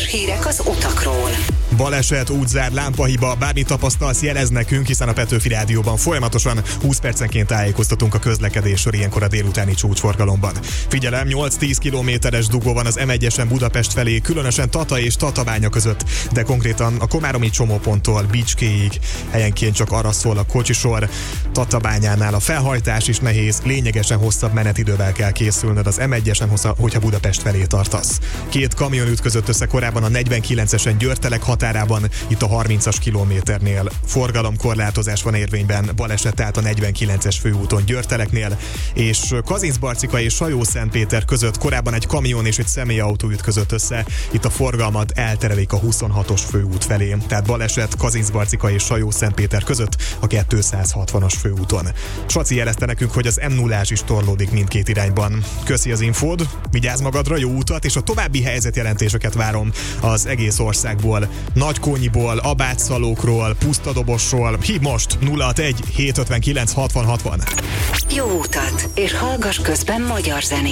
hírek az utakról. Baleset, útzár, lámpahiba, bármit tapasztalsz, jelez nekünk, hiszen a Petőfi Rádióban folyamatosan 20 percenként tájékoztatunk a közlekedésről ilyenkor a délutáni csúcsforgalomban. Figyelem, 8-10 kilométeres dugó van az M1-esen Budapest felé, különösen Tata és Tatabánya között, de konkrétan a komáromi csomóponttól Bicskéig helyenként csak arra szól a kocsisor. Tatabányánál a felhajtás is nehéz, lényegesen hosszabb menetidővel kell készülnöd az M1-esen, hogyha Budapest felé tartasz. Két kamion ütközött össze korábban a 49-esen Győrtelek határában, itt a 30-as kilométernél. Forgalomkorlátozás van érvényben, baleset állt a 49-es főúton Győrteleknél, és Kazincbarcika és Sajó-Szentpéter között korábban egy kamion és egy személyautó ütközött össze, itt a forgalmat elterelik a 26-os főút felé, tehát baleset Kazincbarcika és Sajó-Szentpéter között a 260-as főúton. Saci jelezte nekünk, hogy az M0-ás is torlódik mindkét irányban. Köszi az infód, vigyázz magadra, jó utat, és a további helyzetjelentéseket várom az egész országból. Nagykónyiból, Abátszalókról, Pusztadobosról. Hív most 061 759 60 60. Jó utat, és hallgass közben magyar zenét.